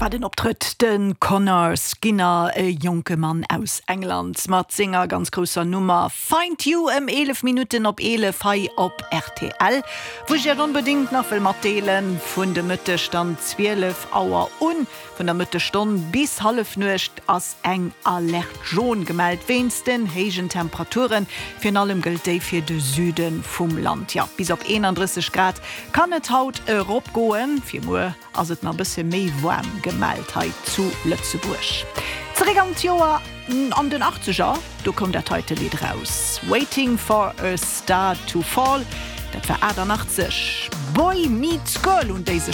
war den Optritt den Connor Skinner, junge Mann aus England, mat Singer ganz grosser Nummer Find You 11 Minuten op 11 op RTL, wo ich ja unbedingt nach will Matelen vun de Müttestand 12 Auer un von der Müttestunde bis half nucht as eng alert John gemeldet, wenigsten hegen Temperaturen für allem gilt für de Süden vom Land. Ja, bis op 31 Grad kann et haut Europa goen, 4 Uhr as het na bisschen méi warm gemeldet zu Lützeburg. Zurück am Joa an den 80er, du kommt der heute Lied raus. Waiting for a Star to Fall, das war 88. Boy Meets Girl und diese